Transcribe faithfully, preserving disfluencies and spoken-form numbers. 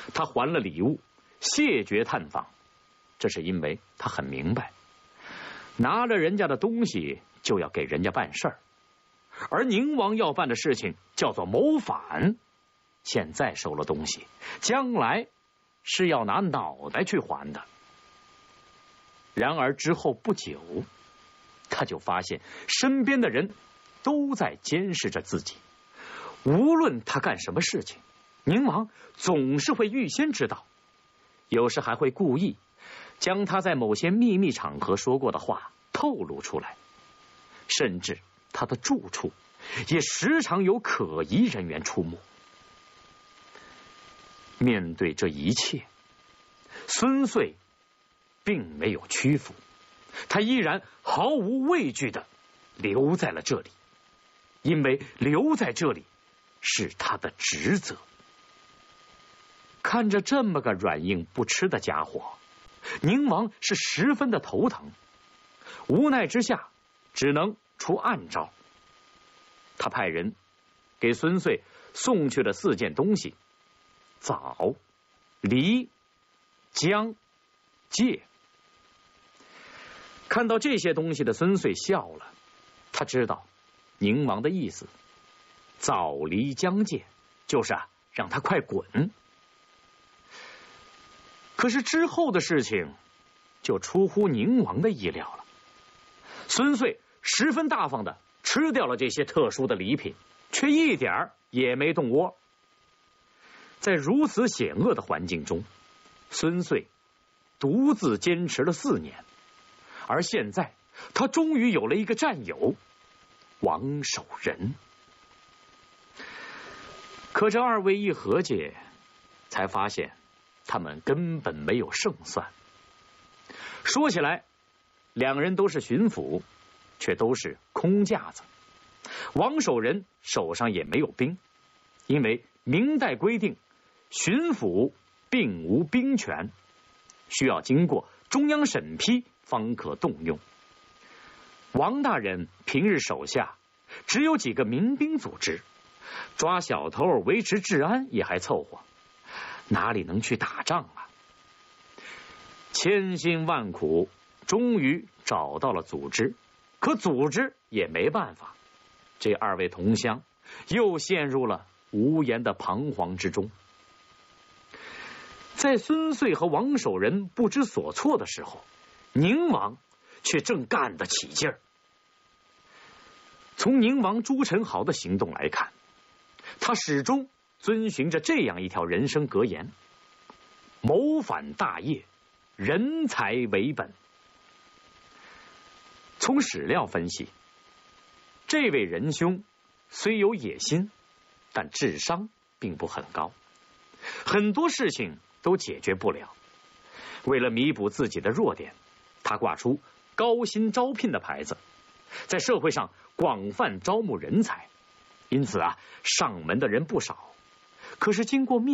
他还了礼物，谢绝探访。这是因为他很明白，拿了人家的东西就要给人家办事儿，而宁王要办的事情叫做谋反。现在收了东西，将来是要拿脑袋去还的。然而之后不久，他就发现身边的人都在监视着自己，无论他干什么事情，宁王总是会预先知道，有时还会故意将他在某些秘密场合说过的话透露出来，甚至他的住处也时常有可疑人员出没。面对这一切，孙穗并没有屈服，他依然毫无畏惧地留在了这里，因为留在这里是他的职责。看着这么个软硬不吃的家伙，宁王是十分的头疼，无奈之下只能出暗招。他派人给孙穗送去了四件东西：枣、梨、姜、芥。看到这些东西的孙穗笑了，他知道宁王的意思，枣、梨、姜、芥就是啊，让他快滚。可是之后的事情就出乎宁王的意料了。孙穗十分大方的吃掉了这些特殊的礼品，却一点儿也没动窝。在如此险恶的环境中，孙穗独自坚持了四年，而现在他终于有了一个战友，王守仁。可这二位一合计，才发现他们根本没有胜算。说起来，两人都是巡抚，却都是空架子。王守仁手上也没有兵，因为明代规定，巡抚并无兵权，需要经过中央审批方可动用。王大人平日手下只有几个民兵组织，抓小偷维持治安也还凑合，哪里能去打仗啊？千辛万苦，终于找到了组织，可组织也没办法。这二位同乡又陷入了无言的彷徨之中。在孙穗和王守仁不知所措的时候，宁王却正干得起劲儿。从宁王朱宸濠的行动来看，他始终遵循着这样一条人生格言：谋反大业，人才为本。从史料分析，这位仁兄虽有野心，但智商并不很高，很多事情都解决不了。为了弥补自己的弱点，他挂出高薪招聘的牌子，在社会上广泛招募人才，因此啊，上门的人不少。可是经过